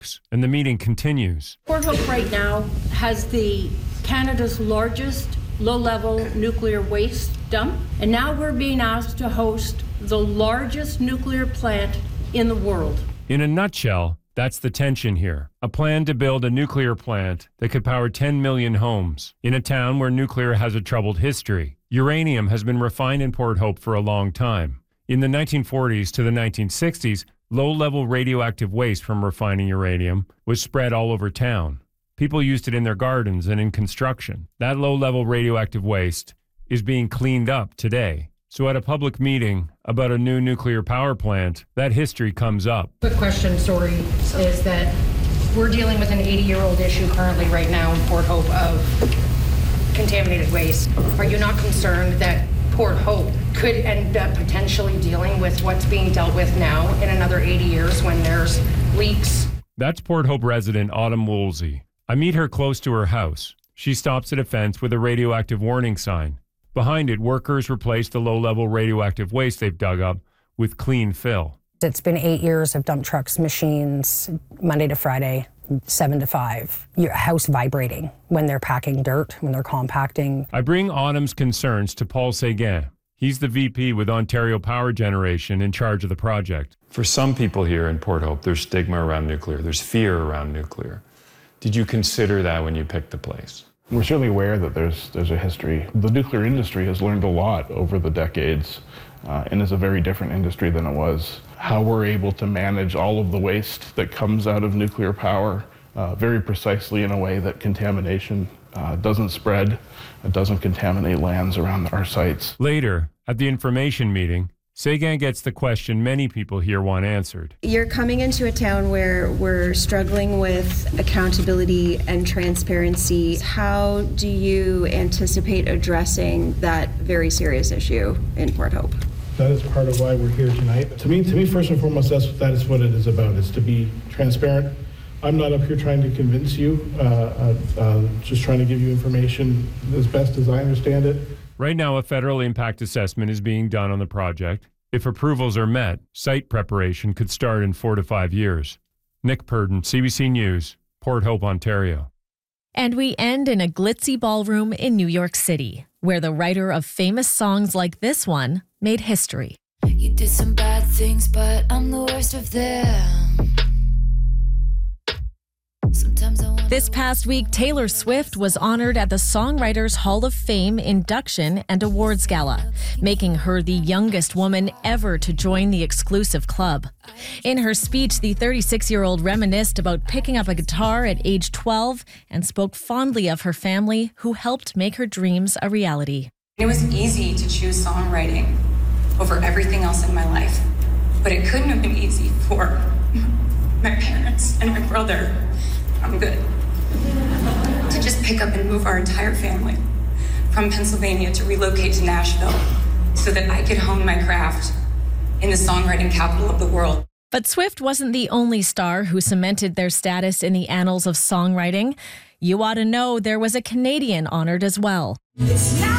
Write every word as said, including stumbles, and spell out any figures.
And the meeting continues. Port Hope right now has the Canada's largest low-level nuclear waste dump, and now we're being asked to host the largest nuclear plant in the world. In a nutshell, that's the tension here. A plan to build a nuclear plant that could power ten million homes in a town where nuclear has a troubled history. Uranium has been refined in Port Hope for a long time. In the nineteen forties to the nineteen sixties, low-level radioactive waste from refining uranium was spread all over town. People used it in their gardens and in construction. That low-level radioactive waste is being cleaned up today. So at a public meeting about a new nuclear power plant, that history comes up. Quick question, sorry, is that we're dealing with an eighty-year-old issue currently right now in Port Hope of contaminated waste. Are you not concerned that Port Hope could end up potentially dealing with what's being dealt with now in another eighty years when there's leaks? That's Port Hope resident Autumn Woolsey. I meet her close to her house. She stops at a fence with a radioactive warning sign. Behind it, workers replace the low-level radioactive waste they've dug up with clean fill. It's been eight years of dump trucks, machines, Monday to Friday, seven to five. Your house vibrating when they're packing dirt, when they're compacting. I bring Autumn's concerns to Paul Séguin. He's the V P with Ontario Power Generation in charge of the project. For some people here in Port Hope, there's stigma around nuclear. There's fear around nuclear. Did you consider that when you picked the place? We're certainly aware that there's there's a history. The nuclear industry has learned a lot over the decades uh, and is a very different industry than it was. How we're able to manage all of the waste that comes out of nuclear power uh, very precisely in a way that contamination uh, doesn't spread, it doesn't contaminate lands around our sites. Later, at the information meeting, Séguin gets the question many people here want answered. You're coming into a town where we're struggling with accountability and transparency. How do you anticipate addressing that very serious issue in Port Hope? That is part of why we're here tonight. To me, to me, first and foremost, that's, that is what it is about, is to be transparent. I'm not up here trying to convince you, uh, uh, uh, just trying to give you information as best as I understand it. Right now, a federal impact assessment is being done on the project. If approvals are met, site preparation could start in four to five years. Nick Purdon, C B C News, Port Hope, Ontario. And we end in a glitzy ballroom in New York City, where the writer of famous songs like this one made history. You did some bad things, but I'm the worst of them. This past week, Taylor Swift was honored at the Songwriters Hall of Fame induction and awards gala, making her the youngest woman ever to join the exclusive club. In her speech, the thirty-six-year-old reminisced about picking up a guitar at age twelve and spoke fondly of her family, who helped make her dreams a reality. It was easy to choose songwriting over everything else in my life, but it couldn't have been easy for my parents and my brother. I'm good. To just pick up and move our entire family from Pennsylvania to relocate to Nashville so that I could hone my craft in the songwriting capital of the world. But Swift wasn't the only star who cemented their status in the annals of songwriting. You ought to know there was a Canadian honored as well. It's not